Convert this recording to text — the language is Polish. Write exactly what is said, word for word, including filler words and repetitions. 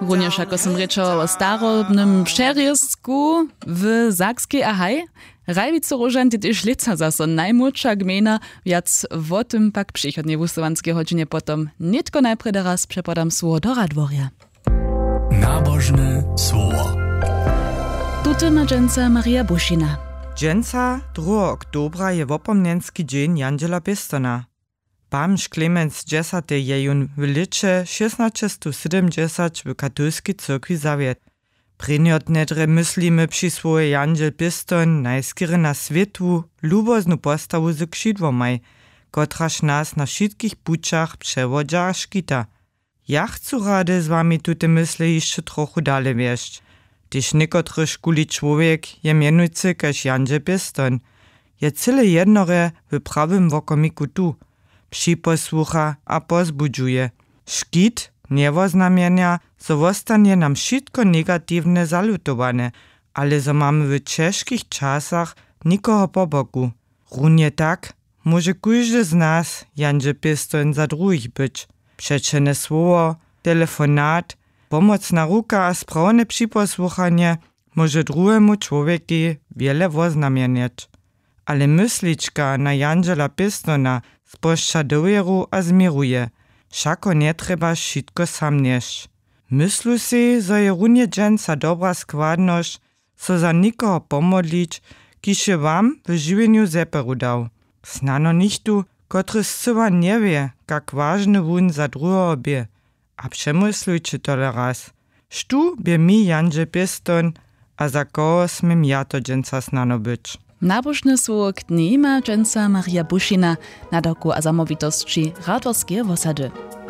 Również ako som rečala o starobnym przerysku w Sakskiej Ahaj, Rajvice Rožan tyž lica zaso najmłodša gmena, viac o tym pak przychodnej wusovanskej hodźinie potom. Nitko najprv raz przepadam słowo do Radworja. Nabożne słowo. Tute ma dżęca Maria Bušina. Dżęca drugiego oktobra je wopomnienski dzień Jandzela Pistona. Bamž Klemens Džesate je jun w liče šestnajsto sedemdziesiąt w katolskiej cyrkwi zawiet. Prenjotnedre myslimy przy swoje Jandzel Piston najskiery na światu luboznu postawu z krzydłomaj, kotraż nas na wszystkich puczach przewodza a szkita. Ja chcę rady z wami tute mysle jeszcze trochu dalej wieszć. Tyż niekotry szkuli człowiek je mianujcy kaž Jandzel Piston. Je cyle jednore w prawym wokomiku tu. Připosłucha a pozbudzuje. Škit niewoznamienia, so wostanie nam wszystko negatywne zalutowane, ale so mamy w ciężkich czasach nikogo po boku. Runie tak, może każdy z nas Jandzel Piston za drugich być. Przeczene słowo, telefonat, pomocna ruka a sprawne připosłuchanie może drugiemu człowiekowi wiele woznamieniać. Ale mysliczka na Jandzela Pistona spuszcza dowieru a zmiruje. Šako nie treba šitko sam nieść. Myslu si, zo je runie dżęca dobra składność, so za nikogo pomodlić, kiż je wam w żywieniu zeperu dał. Snano nichtu, kotry zcywa nie wie, jak ważny wun za drugiego bie. A przemyslujcie tole raz. Sztu bie mi Jandzel Piston, a za kogo smiem ja to dżęca snano być. Nabożne słowo k dni ma dżęca Maria Bušina na doku a zamovitości Radworskiej osady.